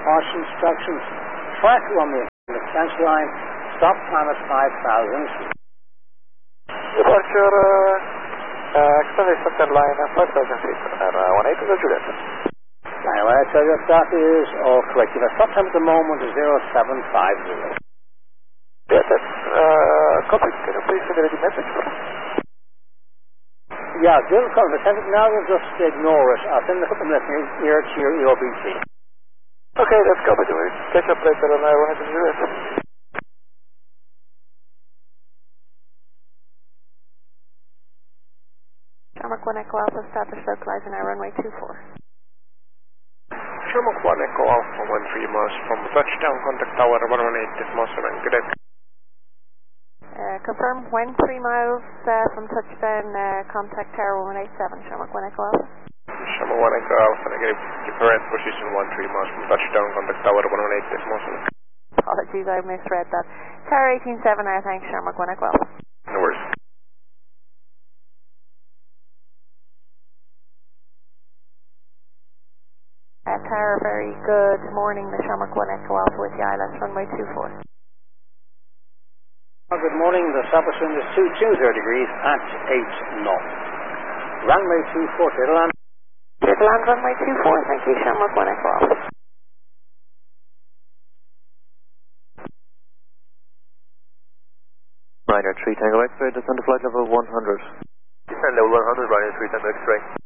Harsh instructions. Track Romeo, the cancel line, stop time at 5,000. Departure, extended center line, 5,000 feet, 18 to Juliet. Anyway, so your start is all correct. Your stop time at the moment is 0750. Yes, that's copy. Can you please send a ready message for us? Yeah, do call the send it now, we'll just ignore it. I'll send a couple of minutes here to your EOBC. Okay, that's copied. We'll catch up later on 18 to Juliet. Shamrock 1 Echo Alpha, established localizing our runway 24. Shamrock 1 Echo Alpha, 13 miles from touchdown, contact tower 118.7, good day. Confirm when 3 miles from touchdown, contact tower 187, Shamrock 1 Echo Alpha. Shamrock 1 Echo Alpha, negative, current position 13 miles from touchdown, contact tower 118.7. Apologies, I misread that. Tower 18.7, I thank Shamrock 1 Echo Alpha. No worries. Tower, very good morning, the Shamrock 1 Echo Alpha with the ILS runway 24. Good morning, the surface wind is 220 degrees at 8 knots. Runway 24, clear to land. Clear to land, runway 24, thank you, Shamrock 1 Echo Alpha. Ryanair 3 Tango X-ray, descend to flight level 100. Descend level 100, Ryanair 3 Tango X-ray.